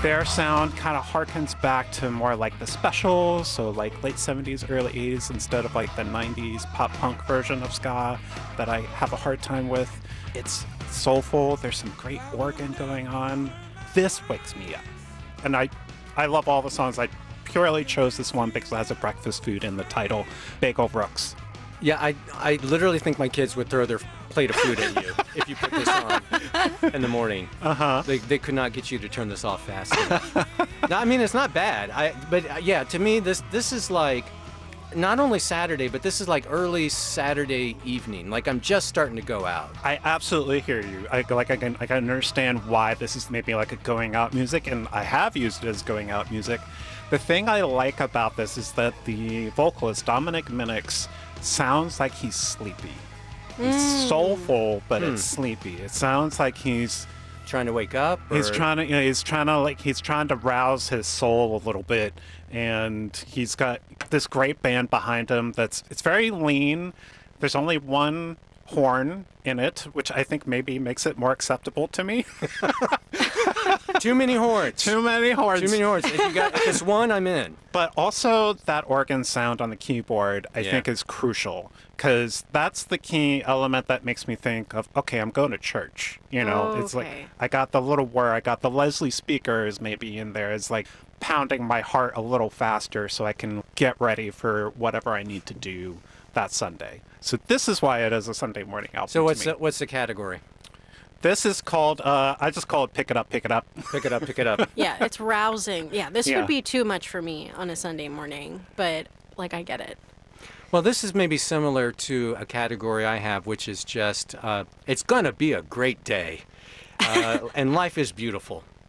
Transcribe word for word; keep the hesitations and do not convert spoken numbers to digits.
Their sound kind of harkens back to more like the Specials, so like late seventies, early eighties, instead of like the nineties pop punk version of ska that I have a hard time with. It's soulful, there's some great organ going on. This wakes me up. And I, I love all the songs. I purely chose this one because it has a breakfast food in the title, Bagel Brooks. Yeah, I I literally think my kids would throw their plate of food at you if you put this on in the morning. Uh-huh. They, they could not get you to turn this off fast enough. No, I mean, it's not bad. I But uh, yeah, to me, this this is like not only Saturday, but this is like early Saturday evening. Like I'm just starting to go out. I absolutely hear you. I like I can I can understand why this is maybe like a going out music, and I have used it as going out music. The thing I like about this is that the vocalist Dominic Minix sounds like he's sleepy. He's Mm. soulful, but Hmm. it's sleepy. It sounds like he's Trying to wake up? he's or- trying to you know, he's trying to like he's trying to rouse his soul a little bit, and he's got this great band behind him that's it's very lean. There's only one horn in it, which I think maybe makes it more acceptable to me. Too many horns. Too many horns. Too many horns. If you got if it's one, I'm in. But also that organ sound on the keyboard, I Yeah. think, is crucial because that's the key element that makes me think of, okay, I'm going to church. You know, Oh, it's like okay. I got the little whir, I got the Leslie speakers maybe in there. It's like pounding my heart a little faster so I can get ready for whatever I need to do that Sunday. So this is why it is a Sunday morning album. So to what's me. the, what's the category? This is called, uh, I just call it Pick It Up, Pick It Up. Pick it up, pick it up. Yeah, it's rousing. Yeah, this Yeah. would be too much for me on a Sunday morning, but like I get it. Well, this is maybe similar to a category I have, which is just, uh, it's going to be a great day. Uh, and life is beautiful.